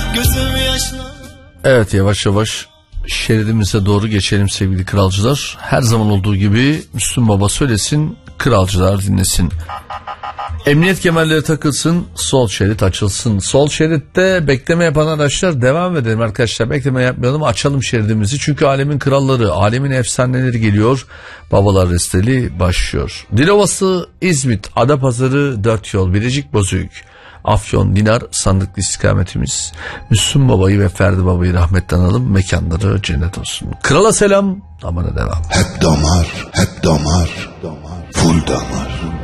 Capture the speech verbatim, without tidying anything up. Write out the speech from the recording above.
gözüm yaşlı. Evet, yavaş yavaş şeridimize doğru geçelim sevgili kralcılar. Her zaman olduğu gibi Müslüm Baba söylesin, kralcılar dinlesin. Emniyet kemerleri takılsın, sol şerit açılsın. Sol şeritte bekleme yapan araçlar devam edelim arkadaşlar. Bekleme yapmayalım, açalım şeridimizi. Çünkü alemin kralları, alemin efsaneleri geliyor. Babalar Resteli başlıyor. Dilovası, İzmit, Adapazarı, Dört Yol, Birecik, Bozüyük, Afyon, Dinar, Sandıklı istikametimiz. Müslüm Baba'yı ve Ferdi Baba'yı rahmetten analım. Mekanları cennet olsun. Krala selam, damara devam. Hep damar, hep damar, damar, full damar.